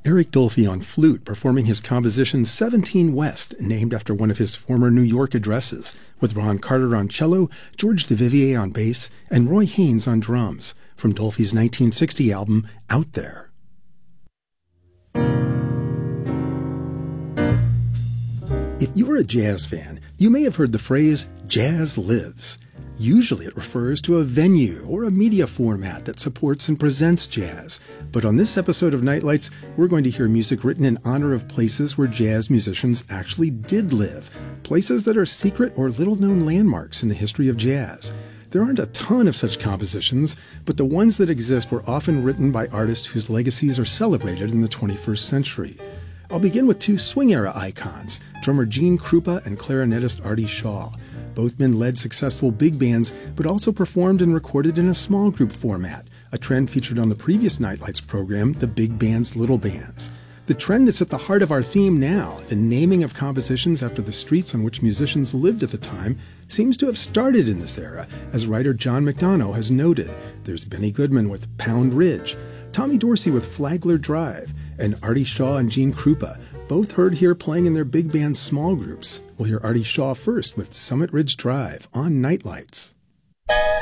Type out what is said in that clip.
Eric Dolphy on flute performing his composition 17 West, named after one of his former New York addresses, with Ron Carter on cello, George Duvivier on bass, and Roy Haynes on drums, from Dolphy's 1960 album Out There. If you're a jazz fan, you may have heard the phrase, jazz lives. Usually it refers to a venue or a media format that supports and presents jazz. But on this episode of Nightlights, we're going to hear music written in honor of places where jazz musicians actually did live. Places that are secret or little-known landmarks in the history of jazz. There aren't a ton of such compositions, but the ones that exist were often written by artists whose legacies are celebrated in the 21st century. I'll begin with two swing-era icons, drummer Gene Krupa and clarinetist Artie Shaw. Both men led successful big bands, but also performed and recorded in a small group format, a trend featured on the previous Nightlights program, the Big Bands, Little Bands. The trend that's at the heart of our theme now, the naming of compositions after the streets on which musicians lived at the time, seems to have started in this era, as writer John McDonough has noted. There's Benny Goodman with Pound Ridge, Tommy Dorsey with Flagler Drive, and Artie Shaw and Gene Krupa, both heard here playing in their big band small groups. We'll hear Artie Shaw first with Summit Ridge Drive on Nightlights.